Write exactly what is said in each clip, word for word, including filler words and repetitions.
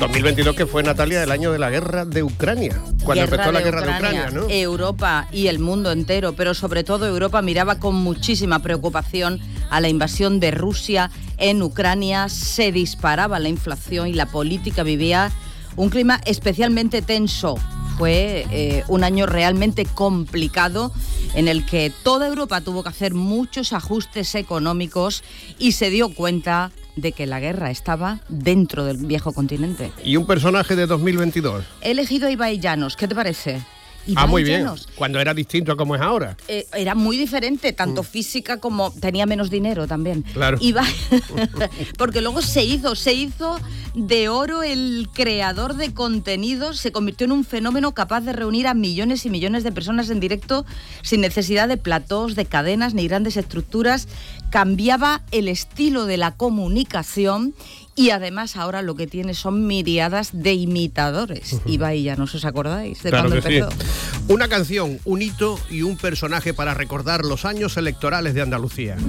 dos mil veintidós que fue, Natalia, el año de la guerra de Ucrania, cuando guerra empezó la de guerra Ucrania, de Ucrania, ¿no? Europa y el mundo entero, pero sobre todo Europa miraba con muchísima preocupación a la invasión de Rusia en Ucrania. Se disparaba la inflación y la política vivía un clima especialmente tenso. Fue eh, un año realmente complicado en el que toda Europa tuvo que hacer muchos ajustes económicos y se dio cuenta de que la guerra estaba dentro del viejo continente. Y un personaje de dos mil veintidós. He elegido a Ibai Llanos, ¿qué te parece? Ah, muy bien, Llanos, cuando era distinto a como es ahora. Eh, era muy diferente, tanto mm. física como tenía menos dinero también. Claro. Ibai, porque luego se hizo, se hizo de oro el creador de contenidos, se convirtió en un fenómeno capaz de reunir a millones y millones de personas en directo sin necesidad de platós, de cadenas ni grandes estructuras. Cambiaba el estilo de la comunicación. Y además ahora lo que tiene son miriadas de imitadores. Uh-huh. Ibai Llanos, ¿os acordáis de claro cuando que empezó? Sí. Una canción, un hito y un personaje para recordar los años electorales de Andalucía.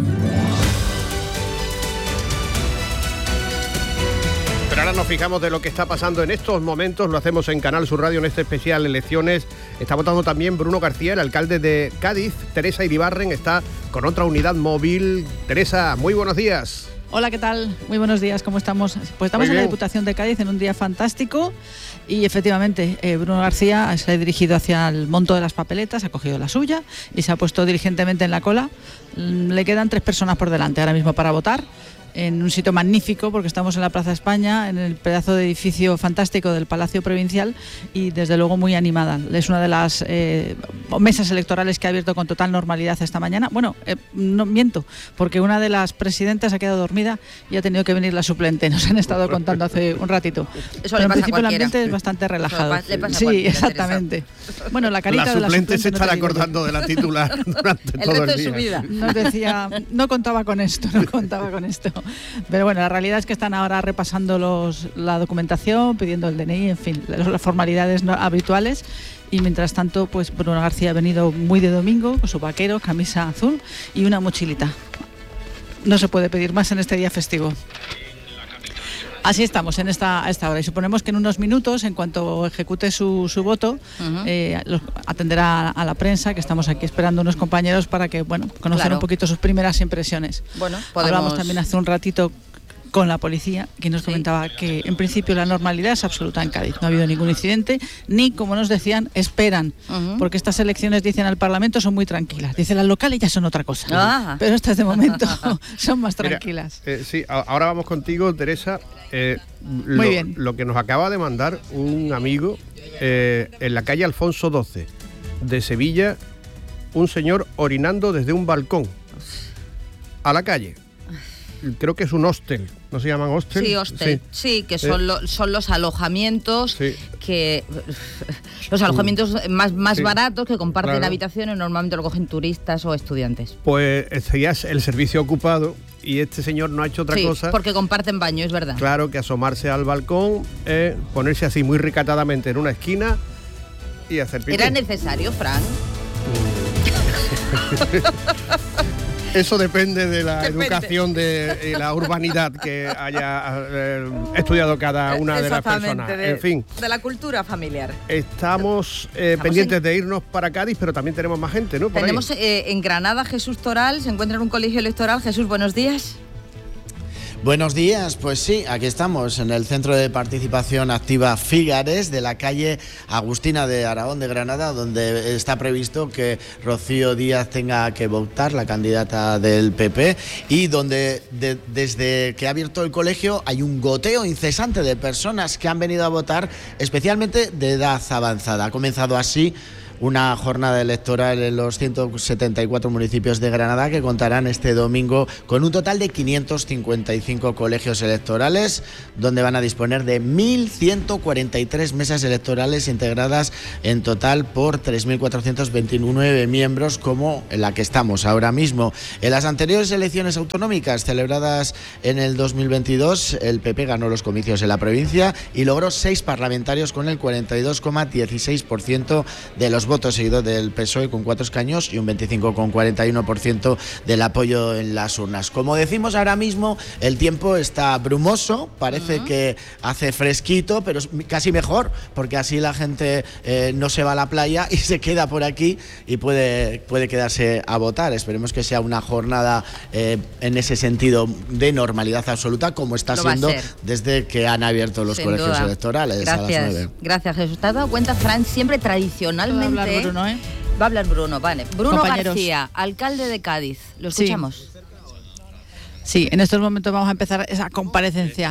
Pero ahora nos fijamos de lo que está pasando en estos momentos. Lo hacemos en Canal Sur Radio en este especial Elecciones. Está votando también Bruno García, el alcalde de Cádiz. Teresa Iribarren está con otra unidad móvil. Teresa, muy buenos días. Hola, ¿qué tal? Muy buenos días, ¿cómo estamos? Pues estamos en la Diputación de Cádiz en un día fantástico y efectivamente eh, Bruno García se ha dirigido hacia el monto de las papeletas, ha cogido la suya y se ha puesto diligentemente en la cola. Le quedan tres personas por delante ahora mismo para votar, en un sitio magnífico porque estamos en la Plaza España, en el pedazo de edificio fantástico del Palacio Provincial y desde luego muy animada. Es una de las eh, mesas electorales que ha abierto con total normalidad esta mañana. Bueno, eh, no miento, porque una de las presidentas ha quedado dormida y ha tenido que venir la suplente, nos han estado contando hace un ratito. Eso Pero le en pasa principio el ambiente es bastante relajado. Eso le pasa a sí, exactamente. Teresa. Bueno, la carita la de la suplente suplente se estará no acordando de la titular durante el todo resto el de día. su vida. Nos decía, no contaba con esto, no contaba con esto. Pero bueno, la realidad es que están ahora repasando los, la documentación, pidiendo el D N I, en fin, las formalidades no, habituales. Y mientras tanto, pues Bruno García ha venido muy de domingo, con su vaquero, camisa azul y una mochilita. No se puede pedir más en este día festivo. Así estamos en esta, a esta hora y suponemos que en unos minutos, en cuanto ejecute su, su voto, uh-huh. eh, los, atenderá a la prensa, que estamos aquí esperando unos compañeros para que, bueno, conocer claro. un poquito sus primeras impresiones. Bueno, podemos... Hablamos también hace un ratito con la policía, que nos sí. comentaba que en principio la normalidad es absoluta en Cádiz. No ha habido ningún incidente, ni, como nos decían, esperan, uh-huh. porque estas elecciones, dicen al Parlamento, son muy tranquilas. Dicen las locales ya son otra cosa, ah. pero estas de momento son más tranquilas. Mira, eh, sí, ahora vamos contigo, Teresa. Eh, muy lo, bien. Lo que nos acaba de mandar un amigo eh, en la calle Alfonso doce de Sevilla, un señor orinando desde un balcón a la calle. Creo que es un hostel, ¿no se llaman hostel? Sí, hostel, sí, sí que son, eh. lo, son los alojamientos sí. que los alojamientos más, más sí. baratos que comparten claro. habitaciones, normalmente lo cogen turistas o estudiantes. Pues este ya es el servicio ocupado y este señor no ha hecho otra sí, cosa. Porque comparten baño, es verdad. Claro, que asomarse al balcón, eh, ponerse así muy recatadamente en una esquina y hacer pipí. ¿Era necesario, Fran? Eso depende de la depende. educación de, y la urbanidad que haya eh, estudiado cada una de las personas. De, en fin. De la cultura familiar. Estamos, eh, estamos pendientes en... de irnos para Cádiz, pero también tenemos más gente, ¿no? Por tenemos eh, en Granada Jesús Toral, se encuentra en un colegio electoral. Jesús, buenos días. Buenos días, pues sí, aquí estamos en el Centro de Participación Activa Fígares de la calle Agustina de Aragón de Granada, donde está previsto que Rocío Díaz tenga que votar, la candidata del P P, y donde de, desde que ha abierto el colegio hay un goteo incesante de personas que han venido a votar, especialmente de edad avanzada. Ha comenzado así una jornada electoral en los ciento setenta y cuatro municipios de Granada, que contarán este domingo con un total de quinientos cincuenta y cinco colegios electorales, donde van a disponer de mil ciento cuarenta y tres mesas electorales integradas en total por tres mil cuatrocientos veintinueve miembros, como en la que estamos ahora mismo. En las anteriores elecciones autonómicas celebradas en el dos mil veintidós, el P P ganó los comicios en la provincia y logró seis parlamentarios con el cuarenta y dos coma dieciséis por ciento de los votos, seguido del P S O E con cuatro escaños y un veinticinco coma cuarenta y uno por ciento del apoyo en las urnas. Como decimos ahora mismo, el tiempo está brumoso, parece uh-huh. que hace fresquito, pero es casi mejor, porque así la gente eh, no se va a la playa y se queda por aquí y puede, puede quedarse a votar. Esperemos que sea una jornada eh, en ese sentido de normalidad absoluta, como está Lo siendo desde que han abierto los Sin colegios duda. electorales. Gracias, a las nueve. Gracias, Jesús. ¿Te has dado cuenta, Fran? Siempre tradicionalmente... Va a hablar Bruno, ¿eh? Va a hablar Bruno, vale. Bruno Compañeros. García, alcalde de Cádiz. ¿Lo escuchamos? Sí. sí, en estos momentos vamos a empezar esa comparecencia.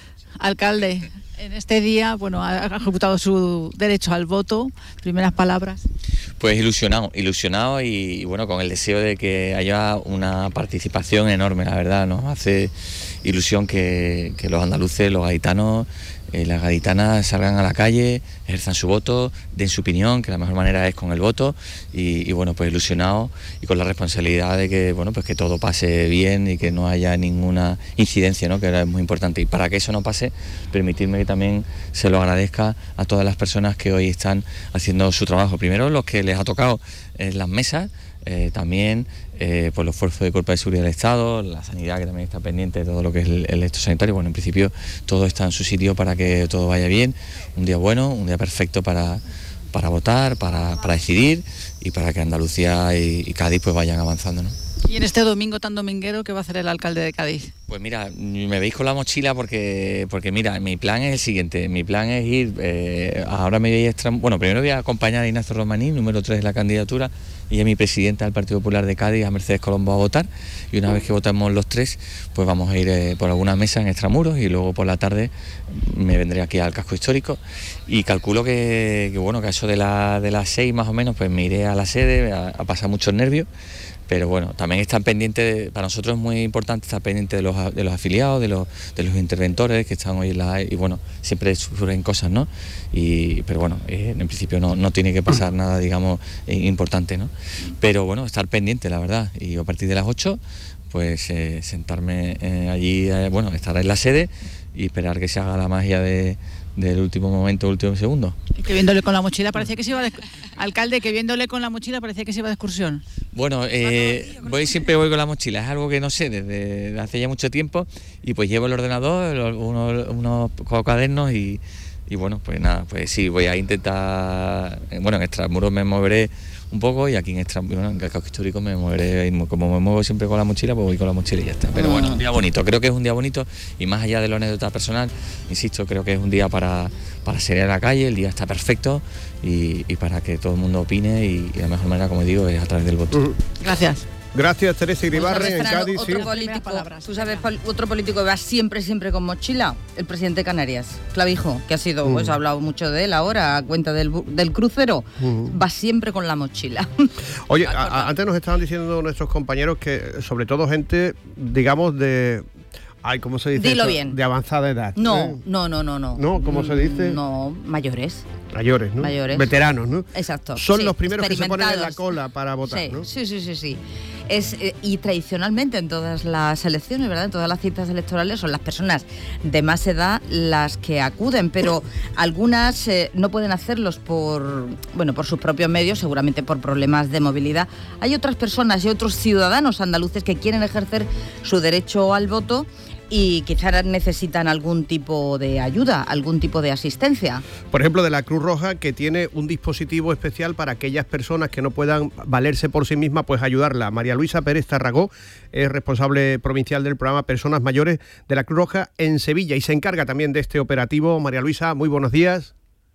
Alcalde, en este día, bueno, ha ejecutado su derecho al voto. Primeras palabras. Pues ilusionado, ilusionado y, y bueno, con el deseo de que haya una participación enorme, la verdad. Nos hace ilusión que, que los andaluces, los gaditanos, eh, las gaditanas salgan a la calle, ejerzan su voto, den su opinión, que la mejor manera es con el voto y, y bueno, pues ilusionado y con la responsabilidad de que, bueno, pues que todo pase bien y que no haya ninguna incidencia, ¿no? Que ahora es muy importante. Y para que eso no pase, permitirme que también se lo agradezca a todas las personas que hoy están haciendo su trabajo. Primero, los que les ha tocado en las mesas, eh, también eh, por los esfuerzos de Cuerpo de Seguridad del Estado, la sanidad que también está pendiente de todo lo que es el, el esto sanitario. Bueno, en principio todo está en su sitio para que todo vaya bien. Un día bueno, un día perfecto para, para votar, para, para decidir y para que Andalucía y, y Cádiz pues vayan avanzando, ¿no? Y en este domingo tan dominguero, ¿qué va a hacer el alcalde de Cádiz? Pues mira, me veis con la mochila porque, porque mira, mi plan es el siguiente. Mi plan es ir, eh, ahora me voy a extra, bueno, primero voy a acompañar a Ignacio Romaní, número tres de la candidatura, y a mi presidenta del Partido Popular de Cádiz, a Mercedes Colombo, a votar. Y una vez que votamos los tres, pues vamos a ir eh, por alguna mesa en Extramuros y luego por la tarde me vendré aquí al casco histórico y calculo que, que bueno, que a eso de, la, de las seis más o menos, pues me iré a la sede a, a pasar muchos nervios. Pero bueno, también están pendientes, para nosotros es muy importante estar pendiente de los, de los afiliados, de los, de los interventores que están hoy en la... Y bueno, siempre surgen cosas, ¿no? Y, pero bueno, eh, en principio no, no tiene que pasar nada, digamos, eh, importante, ¿no? Pero bueno, estar pendiente, la verdad. Y a partir de las ocho, pues eh, sentarme eh, allí, eh, bueno, estar en la sede y esperar que se haga la magia de... del último momento, último segundo. Que viéndole con la mochila parecía que se iba de... Alcalde, que viéndole con la mochila parecía que se iba de excursión. Bueno, eh, voy siempre voy con la mochila, es algo que no sé desde hace ya mucho tiempo y pues llevo el ordenador, unos, unos cuadernos y, y bueno, pues nada, pues sí, voy a intentar, bueno, en Extramuros me moveré un poco y aquí en, extra, bueno, en el casco histórico me moveré, como me muevo siempre con la mochila, pues voy con la mochila y ya está. Pero bueno, un día bonito, creo que es un día bonito y más allá de la anécdota personal, insisto, creo que es un día para, para salir a la calle, el día está perfecto y, y para que todo el mundo opine y, y la mejor manera, como digo, es a través del voto. Uh-huh. Gracias. Gracias, Teresa Iribarren, en Cádiz. Otro sí. político, ¿tú sabes otro político que va siempre, siempre con mochila? El presidente de Canarias, Clavijo, que ha sido, mm. pues ha hablado mucho de él ahora, a cuenta del, del crucero, mm. va siempre con la mochila. Oye, a, antes nos estaban diciendo nuestros compañeros que, sobre todo gente, digamos, de... Ay, ¿cómo se dice? Dilo eso? bien. De avanzada edad. No, ¿eh? no, no, no, no. No, ¿cómo se dice? No, mayores. Mayores, ¿no? Mayores. Veteranos, ¿no? Exacto. Son sí, los primeros que se ponen en la cola para votar, sí, ¿no? Sí, sí, sí, sí. Es, eh, y tradicionalmente en todas las elecciones, ¿verdad? En todas las citas electorales son las personas de más edad las que acuden, pero algunas eh, no pueden hacerlos por, bueno, por sus propios medios, seguramente por problemas de movilidad. Hay otras personas y otros ciudadanos andaluces que quieren ejercer su derecho al voto y quizás necesitan algún tipo de ayuda, algún tipo de asistencia. Por ejemplo, de la Cruz Roja, que tiene un dispositivo especial para aquellas personas que no puedan valerse por sí mismas, pues ayudarla. María Luisa Pérez Tarragó es responsable provincial del programa Personas Mayores de la Cruz Roja en Sevilla y se encarga también de este operativo. María Luisa, muy buenos días.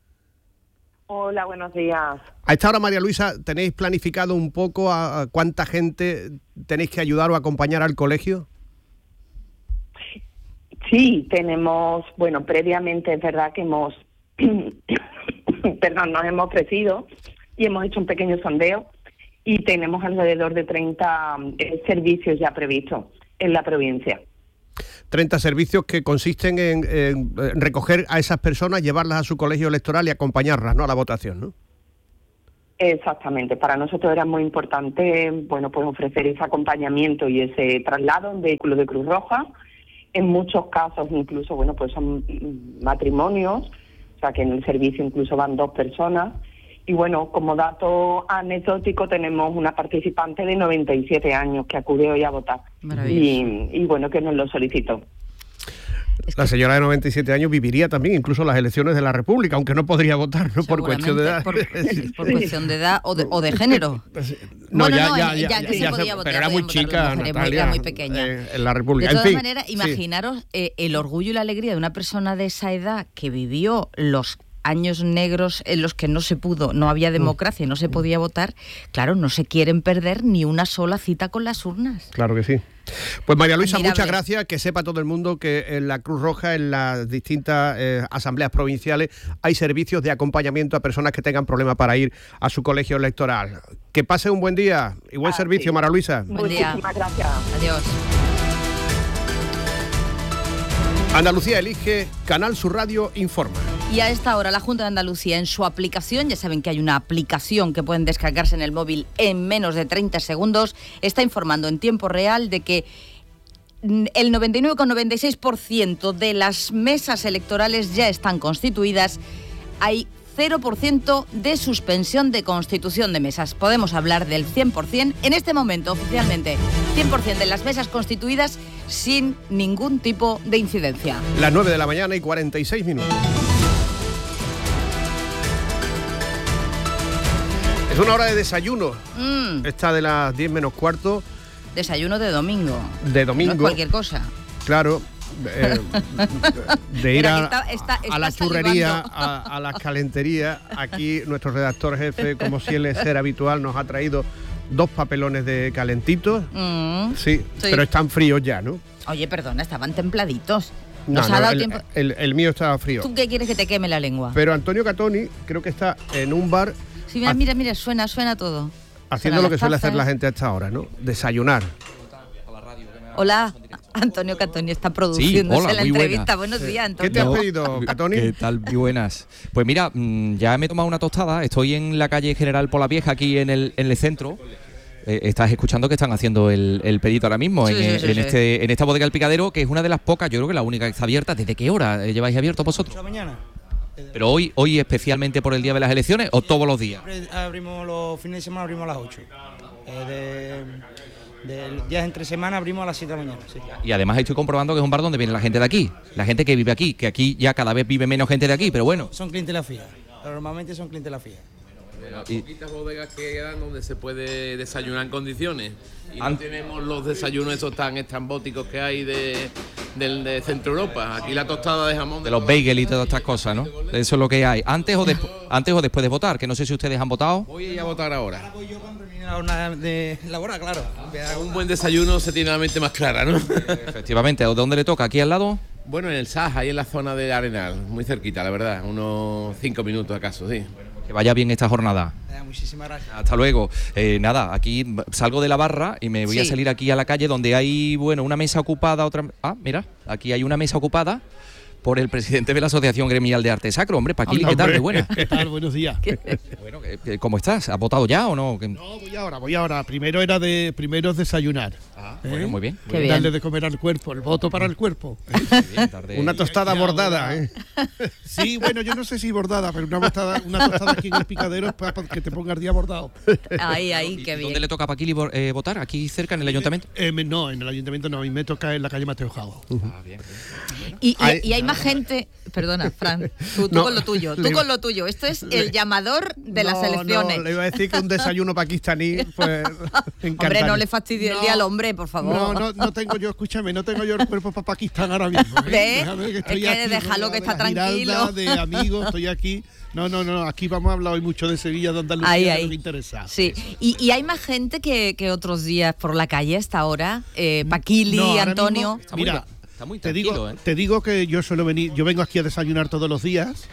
Hola, buenos días. A esta hora, María Luisa, ¿tenéis planificado un poco a, a cuánta gente tenéis que ayudar o acompañar al colegio? Sí, tenemos, bueno, previamente es verdad que hemos, perdón, nos hemos ofrecido y hemos hecho un pequeño sondeo y tenemos alrededor de treinta eh, servicios ya previstos en la provincia. treinta servicios que consisten en, en recoger a esas personas, llevarlas a su colegio electoral y acompañarlas, ¿no?, a la votación, ¿no? Exactamente. Para nosotros era muy importante, bueno, pues ofrecer ese acompañamiento y ese traslado en vehículo de Cruz Roja. En muchos casos incluso, bueno, pues son matrimonios, o sea que en el servicio incluso van dos personas Y bueno, como dato anecdótico tenemos una participante de noventa y siete años que acude hoy a votar. Y, y bueno, que nos lo solicitó. La señora de noventa y siete años viviría también incluso las elecciones de la República, aunque no podría votar, ¿no? Por cuestión de edad. Por, por cuestión de edad o de, o de género. No, bueno, ya, no, ya, ya, ya, ya, que ya, se podía votar, pero era muy chica, Natalia, era muy pequeña. Eh, en la República. De todas en fin, maneras, imaginaros sí. eh, el orgullo y la alegría de una persona de esa edad que vivió los años negros en los que no se pudo, no había democracia y no se podía votar. Claro, no se quieren perder ni una sola cita con las urnas. Claro que sí. Pues María Luisa, Admirable. Muchas gracias. Que sepa todo el mundo que en la Cruz Roja, en las distintas eh, asambleas provinciales, hay servicios de acompañamiento a personas que tengan problemas para ir a su colegio electoral. Que pase un buen día y buen ah, servicio, sí. María Luisa. Buen día. Muchísimas gracias. Adiós. Andalucía elige, Canal Sur Radio informa. Y a esta hora la Junta de Andalucía en su aplicación, ya saben que hay una aplicación que pueden descargarse en el móvil en menos de treinta segundos, está informando en tiempo real de que el noventa y nueve coma noventa y seis por ciento de las mesas electorales ya están constituidas. Hay cero por ciento de suspensión de constitución de mesas. Podemos hablar del cien por ciento en este momento, oficialmente. cien por ciento de las mesas constituidas sin ningún tipo de incidencia. Las nueve de la mañana y cuarenta y seis minutos. Es una hora de desayuno. Mm. Esta de las diez menos cuarto. Desayuno de domingo. De domingo. No es cualquier cosa. Claro. Eh, de ir a, está, está, está a la churrería, a, a las calenterías. Aquí nuestro redactor jefe, como suele ser habitual, nos ha traído dos papelones de calentitos. Mm, sí, sí, pero están fríos ya, ¿no? Oye, perdona, estaban templaditos. No, Nos no, ha dado el, tiempo. El, el, el mío estaba frío. ¿Tú qué quieres que te queme la lengua? Pero Antonio Catoni creo que está en un bar. Sí, mira, mira, mira, suena, suena todo. Haciendo suena lo que suele hacer la gente a esta hora, ¿no? Desayunar. Hola, Antonio Catoni está produciéndose sí, hola, la entrevista. Buena. Buenos días, Antonio. ¿Qué te has pedido, Catoni? ¿Qué tal? Muy buenas. Pues mira, ya me he tomado una tostada. Estoy en la calle General Pola Vieja, aquí en el, en el centro. Eh, estás escuchando que están haciendo el, el pedito ahora mismo sí, en, sí, sí, en, este, sí. en esta bodega El Picadero, que es una de las pocas, yo creo que la única que está abierta. ¿Desde qué hora lleváis abierto vosotros? ocho de la mañana. ¿Pero hoy, hoy especialmente por el día de las elecciones o todos los días? Abrimos los fines de semana, abrimos a las ocho. Eh, de, de días entre semana abrimos a las siete de la mañana. Sí. Y además estoy comprobando que es un bar donde viene la gente de aquí, la gente que vive aquí, que aquí ya cada vez vive menos gente de aquí, pero bueno. Son clientela fija, normalmente son clientela fija. Las poquitas bodegas que quedan donde se puede desayunar en condiciones y no tenemos los desayunos esos tan estrambóticos que hay de, de, de Centro Europa. Aquí la tostada de jamón de, de los bagels y todas estas cosas, ¿no? Eso es lo que hay. Antes o, despu- antes o después de votar, que no sé si ustedes han votado. Voy a ir a votar ahora. Ahora voy yo cuando termine la hora de laborar, claro. Un buen desayuno se tiene la mente más clara, ¿no? Efectivamente. ¿De dónde le toca? ¿Aquí al lado? Bueno, en el Saja, ahí en la zona de Arenal, muy cerquita, la verdad, unos cinco minutos acaso, sí. Que vaya bien esta jornada. Eh, muchísimas gracias. Hasta luego. Eh, nada, aquí salgo de la barra y me voy sí. a salir aquí a la calle donde hay, bueno, una mesa ocupada, otra... Ah, mira, aquí hay una mesa ocupada por el presidente de la Asociación Gremial de Arte Sacro. Hombre, Paquili, ¿qué tal? De buena. ¿Qué tal? Buenos días. Bueno, ¿cómo estás? ¿Has votado ya o no? No, voy ahora, voy ahora. Primero era de, primero es desayunar. Ah, ¿eh? Bueno, muy bien. Muy bien. Darle de comer al cuerpo, el voto para el cuerpo. Bien, tarde. Una tostada ya, bordada, ¿eh? Sí, bueno, yo no sé si bordada, pero una tostada, una tostada aquí en El Picadero es para que te ponga el día bordado. Ahí, ahí, qué bien. ¿Dónde le toca a Paquili eh, votar? ¿Aquí cerca, en el ayuntamiento? Eh, eh, no, en el ayuntamiento no, a mí me toca en la calle Mateo Jago. Uh-huh. Ah, bien, bien. Y, y, y hay más gente... Perdona, Fran, tú, tú no, con lo tuyo, tú le, con lo tuyo. Esto es el llamador de no, las elecciones. No, le iba a decir que un desayuno pakistaní, pues, hombre, no le fastidie no, el día al hombre, por favor. No, no, no tengo yo, escúchame, no tengo yo el cuerpo para Pakistán ahora mismo. ¿eh? ¿Ves? Que estoy es que déjalo que está tranquilo. De amigos, estoy aquí. No, no, no, aquí vamos a hablar hoy mucho de Sevilla, de Andalucía, ahí, ahí. No me interesa. Sí, y, y hay más gente que, que otros días por la calle hasta ahora. Eh, Paquili, no, Antonio. Mismo, mira, está muy te digo, ¿eh? te digo que yo suelo venir, yo vengo aquí a desayunar todos los días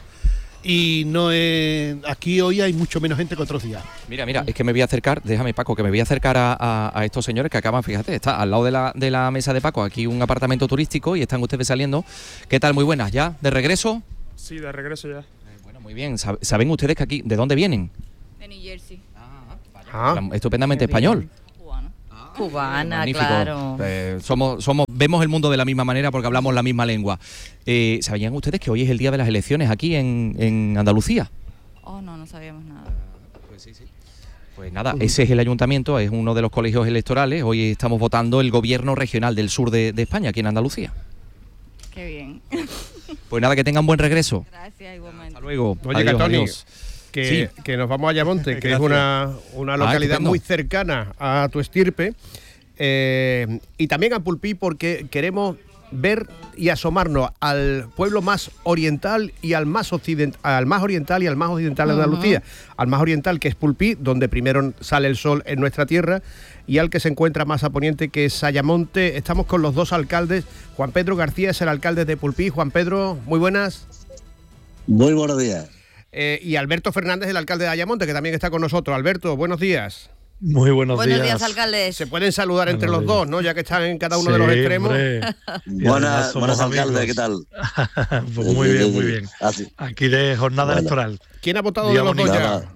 y no es, aquí hoy hay mucho menos gente que otros días. Mira, mira, es que me voy a acercar, déjame Paco, que me voy a acercar a, a, a estos señores que acaban, fíjate, está al lado de la, de la mesa de Paco, aquí un apartamento turístico y están ustedes saliendo. ¿Qué tal? Muy buenas, ¿ya? ¿De regreso? Sí, de regreso ya. Eh, bueno, muy bien. ¿Saben ustedes que aquí, de dónde vienen? De New Jersey. Ah, ah, estupendamente español. Cubana, claro. Eh, somos, somos, vemos el mundo de la misma manera porque hablamos la misma lengua. Eh, ¿Sabían ustedes que hoy es el día de las elecciones aquí en, en Andalucía? Oh, no, no sabíamos nada. Pues sí, sí. Pues nada, ese es el ayuntamiento, es uno de los colegios electorales. Hoy estamos votando el gobierno regional del sur de, de España, aquí en Andalucía. Qué bien. Pues nada, que tengan buen regreso. Gracias, igualmente. Hasta luego. Oye, Adiós, Catoni, adiós. que, Sí. que nos vamos a Ayamonte, que es una, una localidad estupendo. muy cercana a tu estirpe, eh, y también a Pulpí, porque queremos ver y asomarnos al pueblo más oriental y al más occident, al más oriental y al más occidental de Andalucía, al más oriental, que es Pulpí, donde primero sale el sol en nuestra tierra, y al que se encuentra más a poniente, que es Ayamonte. Estamos con los dos alcaldes. Juan Pedro García es el alcalde de Pulpí. Juan Pedro, muy buenas. Muy buenos días. Eh, y Alberto Fernández, el alcalde de Ayamonte, que también está con nosotros. Alberto, buenos días. Muy buenos, Buenos días. días, alcaldes. Se pueden saludar entre Buenos los días. dos, ¿no? Ya que están en cada uno Sí, de los extremos. hombre. Y Buenas, además somos buenas alcaldes, amigos. ¿qué tal? Pues muy bien, muy bien. Así. Aquí de jornada Bueno. electoral. ¿Quién ha votado Día de los dos bonito. ya? Nada.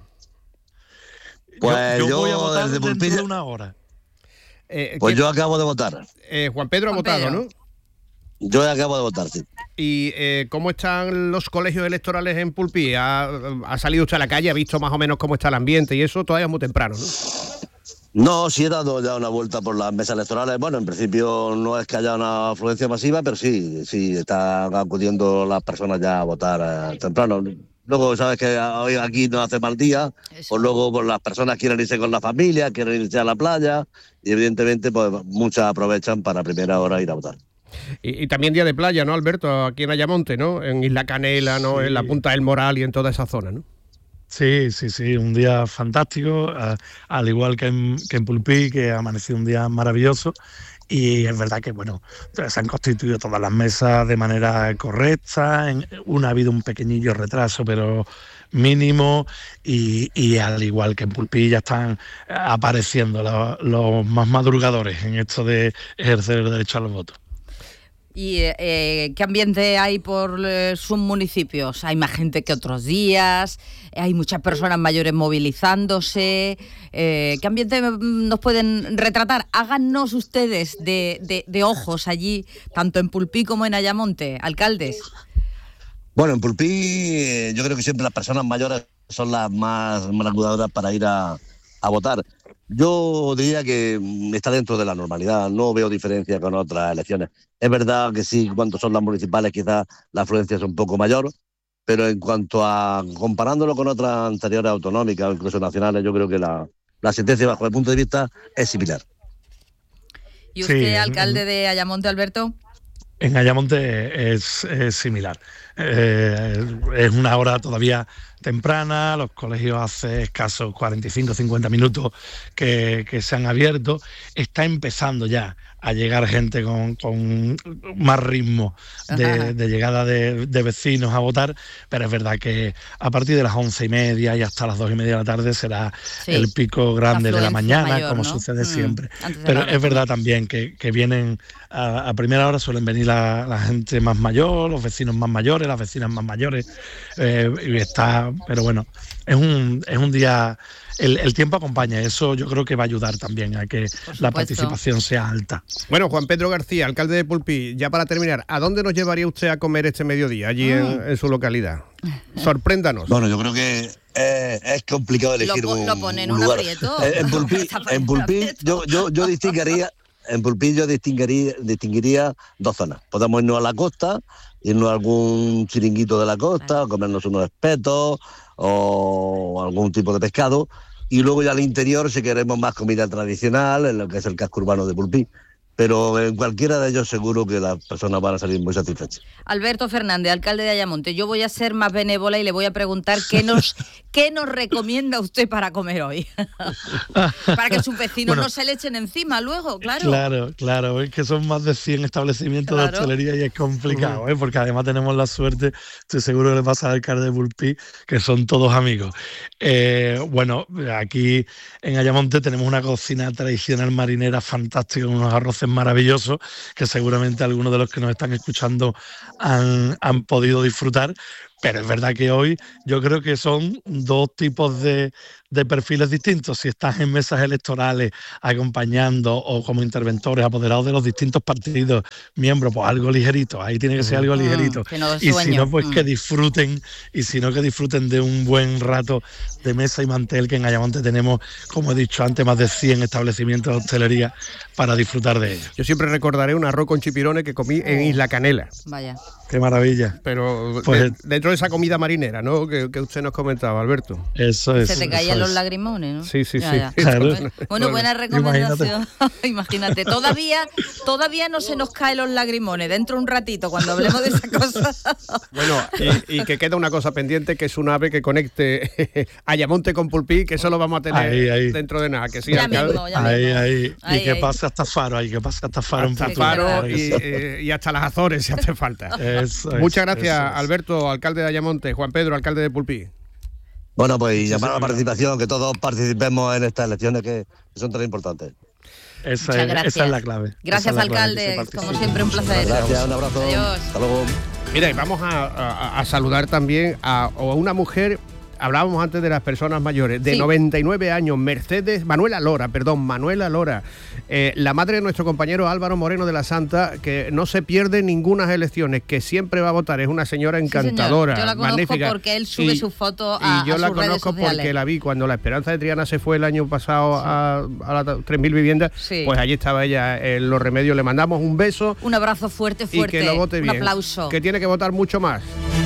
Pues yo, yo, voy a votar desde dentro Pulpí, de una hora. Eh, pues ¿quién- yo acabo de votar. eh, Juan Pedro Juan ha votado, Pedro. ¿no? Yo acabo de votar, sí. ¿Y eh, cómo están los colegios electorales en Pulpí? ¿Ha, ha salido usted a la calle? ¿Ha visto más o menos cómo está el ambiente? Y eso todavía es muy temprano, ¿no? No, sí he dado ya una vuelta por las mesas electorales. Bueno, en principio no es que haya una afluencia masiva, pero sí, sí están acudiendo las personas ya a votar eh, temprano. Luego, sabes que hoy aquí no hace mal día, Eso. pues luego pues, las personas quieren irse con la familia, quieren irse a la playa y evidentemente pues muchas aprovechan para a primera hora ir a votar. Y, y también día de playa, ¿no, Alberto? Aquí en Ayamonte, ¿no? En Isla Canela, ¿no? Sí. En la Punta del Moral y en toda esa zona, ¿no? Sí, sí, sí, un día fantástico, a- al igual que en, que en Pulpí, que ha amanecido un día maravilloso. Y es verdad que, bueno, se han constituido todas las mesas de manera correcta. En una ha habido un pequeñillo retraso, pero mínimo. Y, y al igual que en Pulpí ya están apareciendo los, los más madrugadores en esto de ejercer el derecho a los votos. ¿Y eh, qué ambiente hay por eh, sus municipios? ¿Hay más gente que otros días? ¿Hay muchas personas mayores movilizándose? Eh, ¿Qué ambiente nos pueden retratar? Háganos ustedes de, de, de ojos allí, tanto en Pulpí como en Ayamonte, alcaldes. Bueno, en Pulpí eh, yo creo que siempre las personas mayores son las más, más acudadoras para ir a, a votar. Yo diría que mm, está dentro de la normalidad, no veo diferencia con otras elecciones. Es verdad que sí, cuando son las municipales quizás la afluencia es un poco mayor, pero en cuanto a comparándolo con otras anteriores autonómicas o incluso nacionales, yo creo que la, la sentencia bajo el punto de vista es similar. ¿Y usted, Sí, alcalde de Ayamonte, Alberto? En Ayamonte es, es similar. Eh, es una hora todavía temprana, los colegios hace escasos cuarenta y cinco a cincuenta minutos que, que se han abierto. Está empezando ya a llegar gente con, con más ritmo de, de llegada de, de vecinos a votar, pero es verdad que a partir de las once y media y hasta las dos y media de la tarde será Sí, el pico grande de la afluencia mañana, mayor, como ¿no? sucede Mm, siempre. antes de Pero la hora. es verdad también que, que vienen a, a primera hora, suelen venir la, la gente más mayor, los vecinos más mayores, las vecinas más mayores, eh, y está, pero bueno, es un, es un día, el, el tiempo acompaña, eso yo creo que va a ayudar también a que la supuesto. participación sea alta. Bueno, Juan Pedro García, alcalde de Pulpí, ya para terminar, ¿a dónde nos llevaría usted a comer este mediodía allí en, en su localidad? Sorpréndanos. Bueno, yo creo que eh, es complicado elegir Lo po- un, lo pone en un un lugar. aprieto. Eh, en Pulpí, Está poniendo en Pulpí aprieto. yo, yo, yo distinguiría, en Pulpí yo distinguiría, distinguiría dos zonas. Podemos irnos a la costa, irnos a algún chiringuito de la costa, comernos unos espetos o algún tipo de pescado, y luego ya al interior si queremos más comida tradicional, en lo que es el casco urbano de Pulpí. Pero en cualquiera de ellos seguro que las personas van a salir muy satisfechas. Alberto Fernández, alcalde de Ayamonte, yo voy a ser más benévola y le voy a preguntar qué nos, qué nos recomienda usted para comer hoy. Para que sus vecinos Bueno. no se le echen encima luego, claro. Claro, claro, es que son más de cien establecimientos Claro. de hostelería y es complicado, ¿eh? Porque además tenemos la suerte, estoy seguro que le pasa al alcalde de Pulpí, que son todos amigos. Eh, bueno, aquí en Ayamonte tenemos una cocina tradicional marinera fantástica, unos arroces maravillosos que seguramente algunos de los que nos están escuchando han, han podido disfrutar. Pero es verdad que hoy yo creo que son dos tipos de, de perfiles distintos. Si estás en mesas electorales acompañando o como interventores, apoderados de los distintos partidos, miembros, pues algo ligerito, ahí tiene que ser algo ligerito. Mm, no y si no, pues mm. que disfruten, y si no, que disfruten de un buen rato de mesa y mantel, que en Ayamonte tenemos, como he dicho antes, más de cien establecimientos de hostelería para disfrutar de ellos. Yo siempre recordaré un arroz con chipirones que comí en Isla Canela. Vaya. Qué maravilla. Pero pues, de, dentro de esa comida marinera, ¿no? Que, que usted nos comentaba, Alberto. Eso es. Se te caían los lagrimones, ¿no? Sí, sí, ya, sí. Ya. Claro. Bueno, buena recomendación. Imagínate. Imagínate. Todavía, todavía no se nos caen los lagrimones. Dentro de un ratito, cuando hablemos de esa cosa. Bueno, y, y que queda una cosa pendiente, que es un ave que conecte Ayamonte con Pulpí, que eso lo vamos a tener ahí, ahí. dentro de nada. Que sí, ya alcalde. mismo, ya ahí, mismo. ahí. Ahí, Y que ahí. pase hasta Faro, ahí que pase hasta Faro. Hasta un Faro y, y, y hasta las Azores, si hace falta. Eso es, Muchas gracias, eso es. Alberto, alcalde de Ayamonte, Juan Pedro, alcalde de Pulpí. Bueno, pues y llamar a la sí, participación, que todos participemos en estas elecciones que son tan importantes. Esa Muchas es, gracias. esa es la clave. Gracias, Esa es la clave, que se alcalde. participe. Como siempre, un placer. Gracias, un abrazo. Adiós. Hasta luego. Mira, y vamos a, a- a saludar también a, a una mujer. Hablábamos antes de las personas mayores, de Sí. noventa y nueve años, Mercedes, Manuela Lora, perdón, Manuela Lora, eh, la madre de nuestro compañero Álvaro Moreno de la Santa, que no se pierde ninguna elecciones, que siempre va a votar, es una señora Sí, señor. encantadora, Yo la conozco magnífica. porque él sube Y- su foto a, Y yo a la sus redes conozco sociales. porque la vi cuando la Esperanza de Triana se fue el año pasado a, a las tres mil viviendas, Sí. pues allí estaba ella en Los Remedios, le mandamos un beso Un abrazo fuerte, y fuerte. que lo vote un bien, aplauso. que tiene que votar mucho más.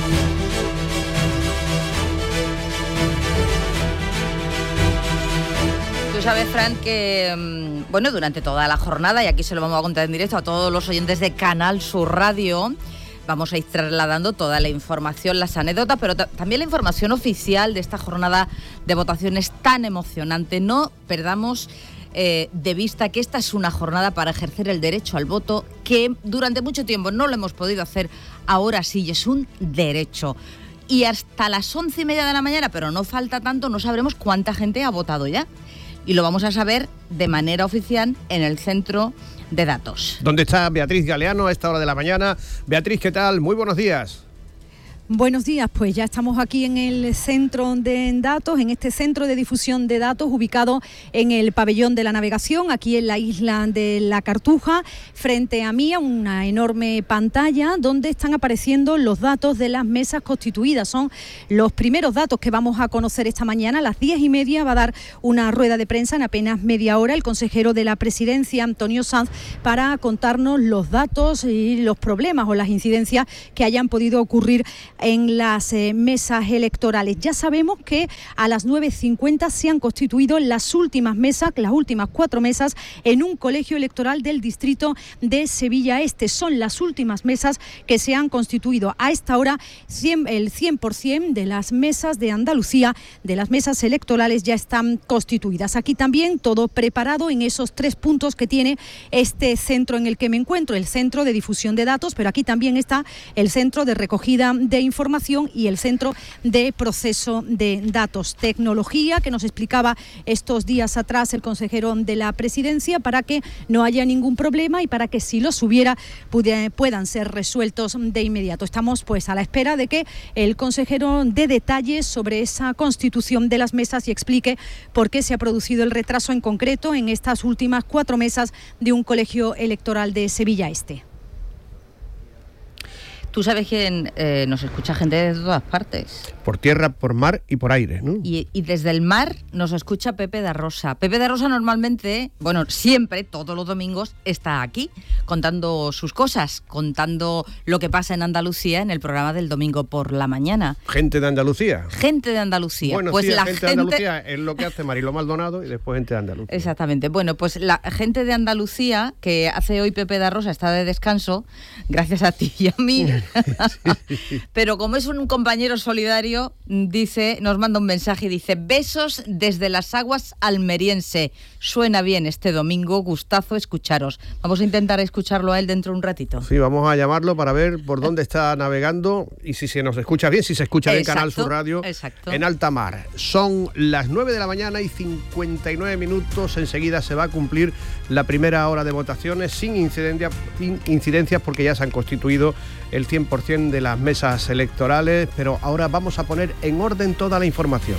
Tú sabes, Fran, que mm, bueno, durante toda la jornada, y aquí se lo vamos a contar en directo a todos los oyentes de Canal Sur Radio, vamos a ir trasladando toda la información, las anécdotas, pero ta- también la información oficial de esta jornada de votaciones tan emocionante. No perdamos eh, de vista que esta es una jornada para ejercer el derecho al voto, que durante mucho tiempo no lo hemos podido hacer, ahora sí, y es un derecho. Y hasta las once y media de la mañana, pero no falta tanto, no sabremos cuánta gente ha votado ya. Y lo vamos a saber de manera oficial en el centro de datos. ¿Dónde está Beatriz Galeano a esta hora de la mañana? Beatriz, ¿qué tal? Muy buenos días. Buenos días, pues ya estamos aquí en el centro de datos, en este centro de difusión de datos ubicado en el pabellón de la navegación, aquí en la isla de La Cartuja. Frente a mí, una enorme pantalla donde están apareciendo los datos de las mesas constituidas. Son los primeros datos que vamos a conocer esta mañana. A las diez y media va a dar una rueda de prensa en apenas media hora el consejero de la Presidencia, Antonio Sanz, para contarnos los datos y los problemas o las incidencias que hayan podido ocurrir en las eh, mesas electorales. Ya sabemos que a las nueve cincuenta se han constituido las últimas mesas, las últimas cuatro mesas en un colegio electoral del distrito de Sevilla Este. Son las últimas mesas que se han constituido. A esta hora cien, el cien por ciento de las mesas de Andalucía, de las mesas electorales, ya están constituidas. Aquí también todo preparado en esos tres puntos que tiene este centro en el que me encuentro, el centro de difusión de datos, pero aquí también está el centro de recogida de información y el centro de proceso de datos. Tecnología que nos explicaba estos días atrás el consejero de la Presidencia para que no haya ningún problema y para que si los hubiera puedan ser resueltos de inmediato. Estamos pues a la espera de que el consejero dé detalles sobre esa constitución de las mesas y explique por qué se ha producido el retraso en concreto en estas últimas cuatro mesas de un colegio electoral de Sevilla Este. Tú sabes que eh, nos escucha gente de todas partes. Por tierra, por mar y por aire, ¿no? Y, y desde el mar nos escucha Pepe da Rosa. Pepe da Rosa normalmente, bueno, siempre, todos los domingos, está aquí contando sus cosas, contando lo que pasa en Andalucía en el programa del domingo por la mañana. Gente de Andalucía. Gente de Andalucía. Bueno, pues sí, la gente, gente de Andalucía es lo que hace Mariló Maldonado y después gente de Andalucía. Exactamente. Bueno, pues la gente de Andalucía, que hace hoy Pepe da Rosa, está de descanso, gracias a ti y a mí. Pero como es un compañero solidario, dice, nos manda un mensaje y dice: besos desde las aguas almeriense. Suena bien este domingo, gustazo escucharos. Vamos a intentar escucharlo a él dentro de un ratito. Sí, vamos a llamarlo para ver por dónde está navegando y si se nos escucha bien, si se escucha bien Canal Sur Radio exacto. En alta mar. Son las nueve de la mañana y cincuenta y nueve minutos. Enseguida se va a cumplir la primera hora de votaciones sin incidencia, sin incidencias porque ya se han constituido el cien por ciento de las mesas electorales, pero ahora vamos a poner en orden toda la información.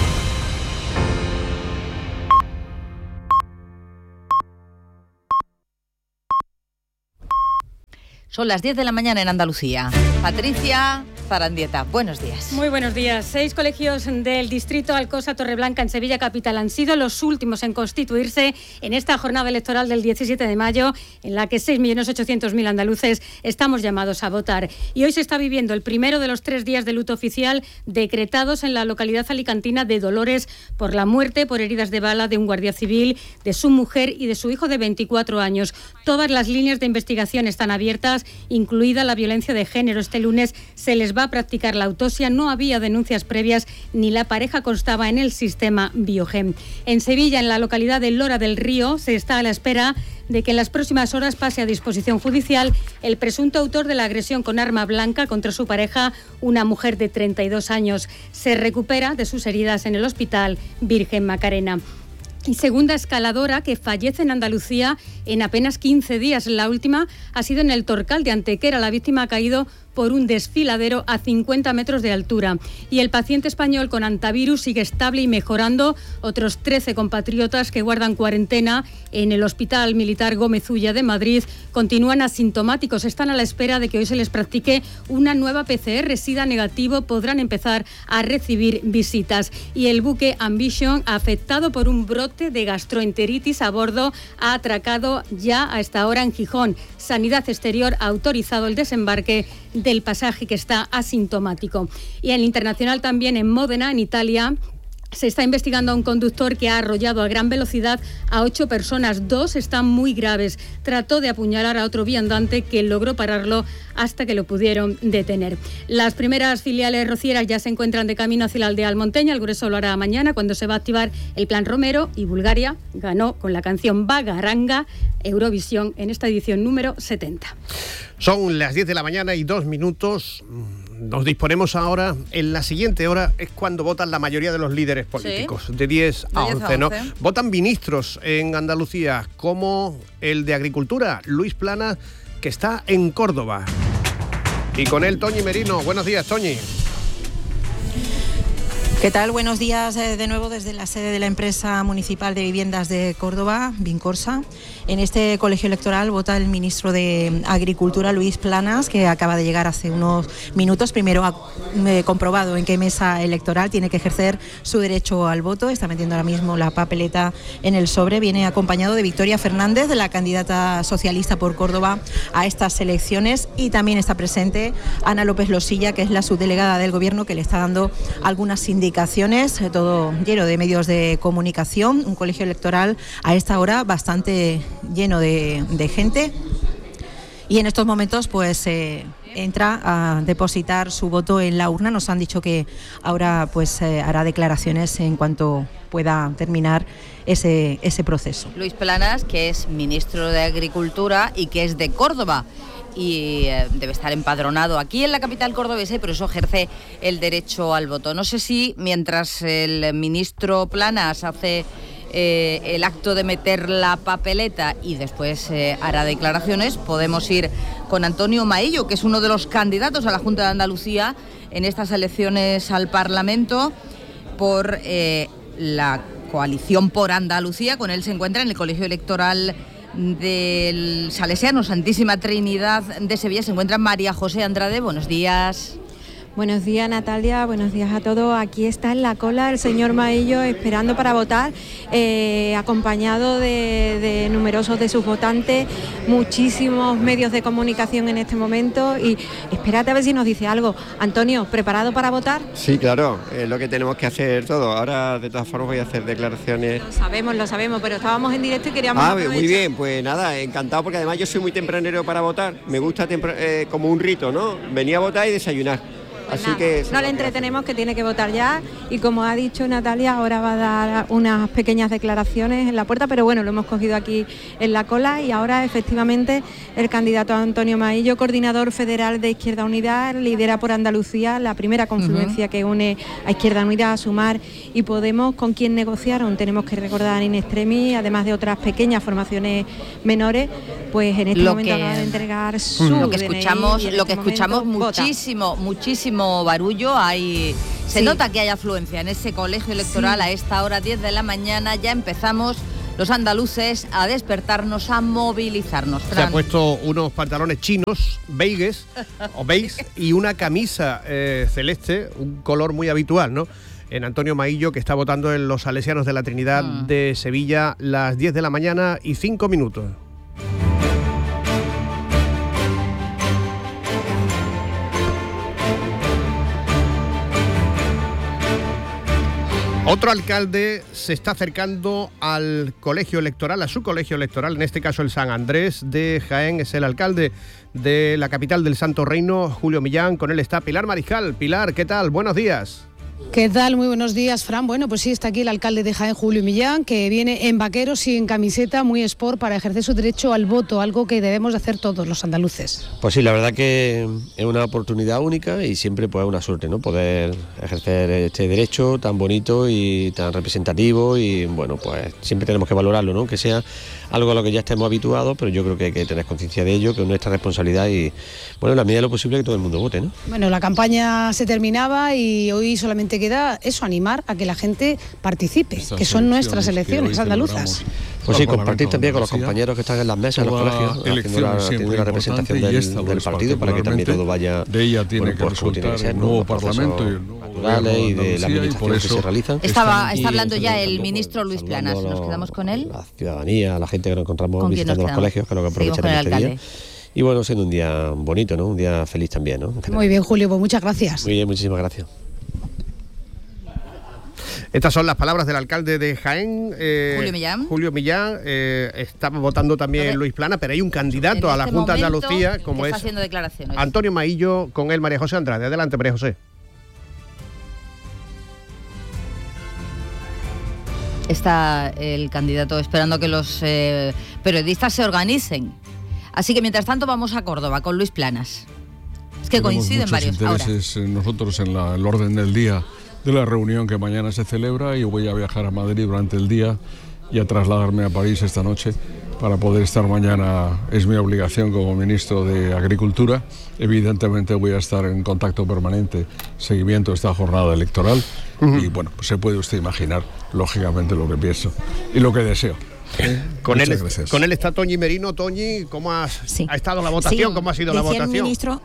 Son las diez de la mañana en Andalucía. Patricia Zarandieta, buenos días. Muy buenos días. Seis colegios del distrito Alcosa Torreblanca en Sevilla Capital han sido los últimos en constituirse en esta jornada electoral del diecisiete de mayo, en la que seis millones ochocientos mil andaluces estamos llamados a votar. Y hoy se está viviendo el primero de los tres días de luto oficial decretados en la localidad alicantina de Dolores por la muerte por heridas de bala de un guardia civil, de su mujer y de su hijo de veinticuatro años. Todas las líneas de investigación están abiertas, incluida la violencia de género. Este lunes se les va a practicar la autopsia. No había denuncias previas ni la pareja constaba en el sistema Biogen. En Sevilla, en la localidad de Lora del Río, se está a la espera de que en las próximas horas pase a disposición judicial el presunto autor de la agresión con arma blanca contra su pareja, una mujer de treinta y dos años. Se recupera de sus heridas en el Hospital Virgen Macarena. Y segunda escaladora que fallece en Andalucía en apenas quince días. La última ha sido en el Torcal de Antequera. La víctima ha caído por un desfiladero a cincuenta metros de altura. Y el paciente español con antivirus sigue estable y mejorando. Otros trece compatriotas que guardan cuarentena en el Hospital Militar Gómez Ulla de Madrid continúan asintomáticos. Están a la espera de que hoy se les practique una nueva P C R. Si da negativo, podrán empezar a recibir visitas. Y el buque Ambition, afectado por un brote de gastroenteritis a bordo, ha atracado ya a esta hora en Gijón. Sanidad Exterior ha autorizado el desembarque del pasaje que está asintomático. Y en el internacional también, en Módena, en Italia, se está investigando a un conductor que ha arrollado a gran velocidad a ocho personas. Dos están muy graves. Trató de apuñalar a otro viandante que logró pararlo hasta que lo pudieron detener. Las primeras filiales rocieras ya se encuentran de camino hacia la aldea almonteña. El grueso lo hará mañana, cuando se va a activar el Plan Romero, y Bulgaria ganó con la canción Bagaranga Eurovisión en esta edición número setenta. Son las diez de la mañana y dos minutos. Nos disponemos ahora, en la siguiente hora es cuando votan la mayoría de los líderes políticos, sí, de diez a once, ¿no? Votan ministros en Andalucía, como el de Agricultura, Luis Planas, que está en Córdoba. Y con él, Toñi Merino. Buenos días, Toñi. ¿Qué tal? Buenos días eh, de nuevo desde la sede de la empresa municipal de viviendas de Córdoba, Vincorsa. En este colegio electoral vota el ministro de Agricultura, Luis Planas, que acaba de llegar hace unos minutos. Primero ha eh, comprobado en qué mesa electoral tiene que ejercer su derecho al voto. Está metiendo ahora mismo la papeleta en el sobre. Viene acompañado de Victoria Fernández, de la candidata socialista por Córdoba a estas elecciones. Y también está presente Ana López Losilla, que es la subdelegada del Gobierno, que le está dando algunas indicaciones. Todo lleno de medios de comunicación, un colegio electoral a esta hora bastante lleno de, de gente, y en estos momentos pues eh, entra a depositar su voto en la urna. Nos han dicho que ahora pues eh, hará declaraciones en cuanto pueda terminar ese, ese proceso. Luis Planas, que es ministro de Agricultura y que es de Córdoba, y eh, debe estar empadronado aquí en la capital cordobesa, y por eso ejerce el derecho al voto. No sé si mientras el ministro Planas hace eh, el acto de meter la papeleta y después eh, hará declaraciones, podemos ir con Antonio Maillo, que es uno de los candidatos a la Junta de Andalucía en estas elecciones al Parlamento por eh, la coalición por Andalucía. Con él se encuentra en el colegio electoral del Salesiano Santísima Trinidad de Sevilla. Se encuentra María José Andrade. Buenos días. Buenos días, Natalia, buenos días a todos. Aquí está en la cola el señor Maillo esperando para votar, eh, acompañado de, de numerosos de sus votantes, muchísimos medios de comunicación en este momento, y espérate a ver si nos dice algo. Antonio, ¿preparado para votar? Sí, claro, es lo que tenemos que hacer todo. Ahora, de todas formas, voy a hacer declaraciones. Lo sabemos, lo sabemos, pero estábamos en directo y queríamos... Ah, aprovechar. Muy bien, pues nada, encantado, porque además yo soy muy tempranero para votar. Me gusta tempra- eh, como un rito, ¿no? Venir a votar y desayunar. Pues Así nada, que no le entretenemos, que tiene que votar ya, y como ha dicho Natalia, ahora va a dar unas pequeñas declaraciones en la puerta, pero bueno, lo hemos cogido aquí en la cola, y ahora efectivamente el candidato Antonio Maillo, coordinador federal de Izquierda Unida, lidera por Andalucía la primera confluencia uh-huh. que une a Izquierda Unida, a Sumar y Podemos, con quien negociaron, tenemos que recordar, in extremis, además de otras pequeñas formaciones menores, pues en este lo momento que, acaba de entregar su lo que escuchamos, D N I, lo que este escuchamos vota. muchísimo, muchísimo barullo, hay se Sí. nota que hay afluencia en ese colegio electoral Sí. a esta hora, diez de la mañana, ya empezamos los andaluces a despertarnos, a movilizarnos. Se Fran. ha puesto unos pantalones chinos, beiges, o beige, y una camisa eh, celeste, un color muy habitual, ¿no? En Antonio Maillo, que está votando en los Salesianos de la Trinidad mm. de Sevilla, las diez de la mañana y cinco minutos. Otro alcalde se está acercando al colegio electoral, a su colegio electoral, en este caso el San Andrés de Jaén, es el alcalde de la capital del Santo Reino, Julio Millán. Con él está Pilar Mariscal. Pilar, ¿qué tal? Buenos días. ¿Qué tal? Muy buenos días, Fran. Bueno, pues sí, está aquí el alcalde de Jaén, Julio Millán, que viene en vaqueros y en camiseta, muy sport, para ejercer su derecho al voto, algo que debemos de hacer todos los andaluces. Pues sí, la verdad que es una oportunidad única y siempre pues una suerte, ¿no? Poder ejercer este derecho tan bonito y tan representativo, y bueno, pues siempre tenemos que valorarlo, ¿no? Que sea algo a lo que ya estemos habituados, pero yo creo que hay que tener conciencia de ello, que es nuestra responsabilidad, y bueno, en la medida de lo posible que todo el mundo vote, ¿no? Bueno, la campaña se terminaba y hoy solamente queda eso, animar a que la gente participe, Estas que son nuestras elecciones andaluzas. Pues sí, compartir también con los compañeros que están en las mesas, en los colegios, haciendo la, haciendo la representación del, del partido, para que también todo vaya de ella tiene bueno, que pues, resultar que ser, el nuevo ¿no? Parlamento y el nuevo naturales y de la administración que se realizan. Estaba, está hablando ya el ministro Luis Planas, ¿nos quedamos con él? La ciudadanía, la gente que nos encontramos visitando los colegios, que es lo que aprovecharemos este día. Y bueno, siendo un día bonito, ¿no? Un día feliz también, ¿no? Muy bien, Julio, pues muchas gracias. Muy bien, muchísimas gracias. Estas son las palabras del alcalde de Jaén, eh, Julio Millán. Julio Millán. Eh, estaba votando también Luis Plana, pero hay un candidato en a la este Junta de Andalucía, como es Antonio Maillo, con él María José Andrade. Adelante, María José. Está el candidato esperando que los eh, periodistas se organicen. Así que mientras tanto vamos a Córdoba con Luis Planas. Es que Tenemos coinciden varios intereses ahora. Nosotros en la, el orden del día de la reunión que mañana se celebra, y voy a viajar a Madrid durante el día y a trasladarme a París esta noche para poder estar mañana. Es mi obligación como ministro de Agricultura. Evidentemente voy a estar en contacto permanente, seguimiento de esta jornada electoral, uh-huh. y bueno, pues se puede usted imaginar lógicamente lo que pienso y lo que deseo. ¿Eh? Con, él, con él está Toñi Merino. Toñi, ¿cómo has, sí. ha estado la votación? Sí, ¿cómo ha sido la votación? El ministro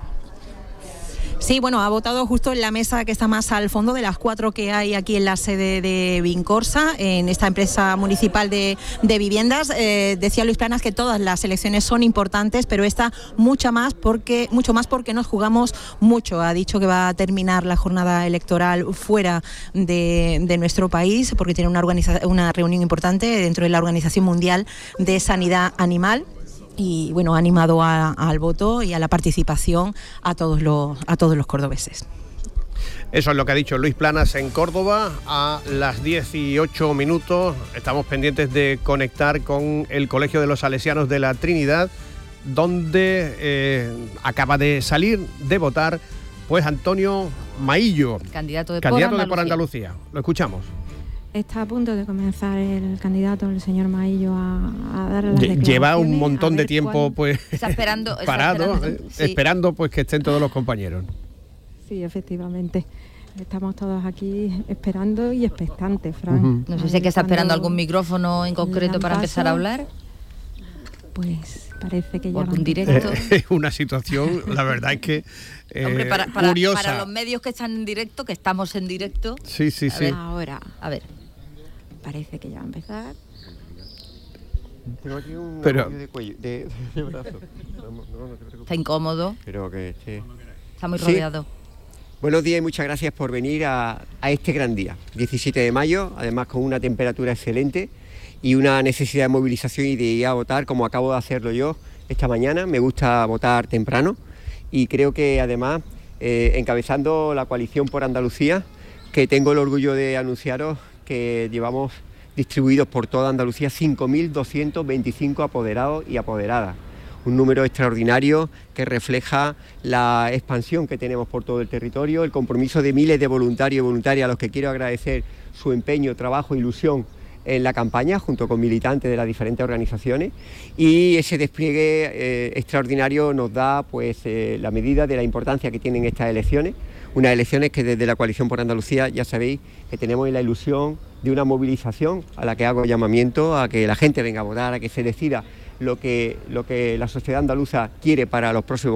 Sí, bueno, ha votado justo en la mesa que está más al fondo de las cuatro que hay aquí en la sede de Vincorsa, en esta empresa municipal de, de viviendas. Eh, decía Luis Planas que todas las elecciones son importantes, pero esta mucha más porque, mucho más porque nos jugamos mucho. Ha dicho que va a terminar la jornada electoral fuera de, de nuestro país, porque tiene una, organiza- una reunión importante dentro de la Organización Mundial de Sanidad Animal. Y bueno, ha animado a, a, al voto y a la participación a todos los, a todos los cordobeses. Eso es lo que ha dicho Luis Planas en Córdoba a las dieciocho minutos. Estamos pendientes de conectar con el Colegio de los Salesianos de la Trinidad, donde eh, acaba de salir de votar pues Antonio Maillo, candidato de, candidato por, de por Andalucía. Lo escuchamos. Está a punto de comenzar el candidato, el señor Maillo, a, a dar las declaraciones. Lleva un montón de tiempo pues está esperando, está parado, esperando, eh, sí. esperando pues que estén todos los compañeros. Sí, efectivamente. Estamos todos aquí esperando y expectantes, Fran. Uh-huh. No sé si es que está esperando algún micrófono en concreto para empezar a hablar. Pues parece que ya un directo. Es eh, una situación, la verdad es que eh, Hombre, para, para, curiosa. Para los medios que están en directo, que estamos en directo. Sí, sí, a sí. Ver, ahora, a ver. Parece que ya va a empezar. Tengo aquí un Pero, de cuello, de, de brazo. No, no, no está incómodo. Pero que esté... Está muy sí. rodeado. Buenos días y muchas gracias por venir a, a este gran día, diecisiete de mayo, además con una temperatura excelente y una necesidad de movilización y de ir a votar, como acabo de hacerlo yo esta mañana. Me gusta votar temprano y creo que además eh, encabezando la coalición por Andalucía, que tengo el orgullo de anunciaros que llevamos distribuidos por toda Andalucía cinco mil doscientos veinticinco apoderados y apoderadas. Un número extraordinario que refleja la expansión que tenemos por todo el territorio, el compromiso de miles de voluntarios y voluntarias a los que quiero agradecer su empeño, trabajo e ilusión en la campaña, junto con militantes de las diferentes organizaciones, y ese despliegue eh, extraordinario nos da pues eh, la medida de la importancia que tienen estas elecciones, unas elecciones que desde la Coalición por Andalucía ya sabéis que tenemos la ilusión de una movilización a la que hago llamamiento a que la gente venga a votar, a que se decida lo que, lo que la sociedad andaluza quiere para los próximos